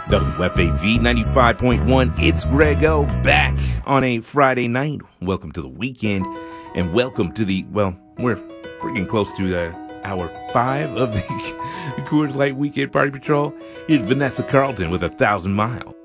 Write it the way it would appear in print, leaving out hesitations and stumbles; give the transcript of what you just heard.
WFAV 95.1, it's Greg O back on a Friday night. Welcome to the weekend, and welcome to we're getting close to hour 5 of the Coors Light Weekend Party Patrol. Here's Vanessa Carlton with 1,000 Miles.